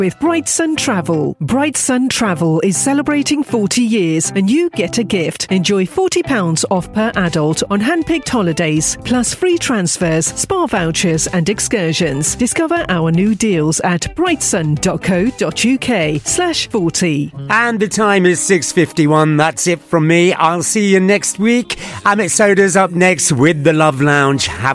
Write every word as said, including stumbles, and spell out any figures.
with Bright Sun Travel. Bright Sun Travel is celebrating forty years and you get a gift. Enjoy forty pounds off per adult on hand-picked holidays, plus free transfers, spa vouchers and excursions. Discover our new deals at brightsun.co.uk slash 40. And the time is six fifty-one. That's it from me. I'll see you next week. Amit Soda's up next with The Love Lounge. Have